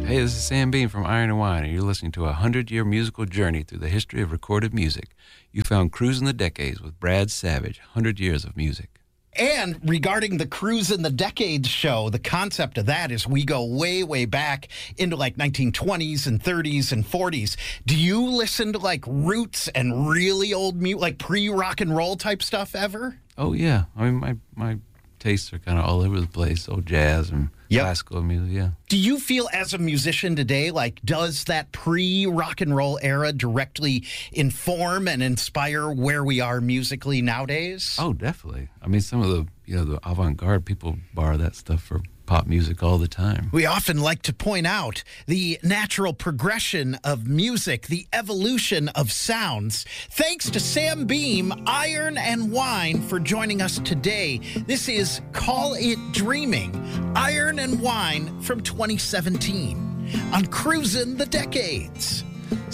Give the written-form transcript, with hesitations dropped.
Hey, this is Sam Beam from Iron and Wine, and you're listening to a 100-year musical journey through the history of recorded music. You found Cruising the Decades with Brad Savage, 100 years of music. And regarding the Cruise in the Decades show, the concept of that is we go way, way back into like 1920s and 30s and 40s. Do you listen to like roots and really old music, like pre-rock and roll type stuff ever? Oh, yeah. I mean, my tastes are kind of all over the place, old jazz and classical music, yeah. Do you feel as a musician today, like, does that pre-rock and roll era directly inform and inspire where we are musically nowadays? Oh, definitely. I mean, some of the avant-garde people borrow that stuff for pop music all the time. We often like to point out the natural progression of music, the evolution of sounds. Thanks to Sam Beam, Iron and Wine, for joining us today. This is Call It Dreaming, Iron and Wine from 2017 on Cruisin' the Decades.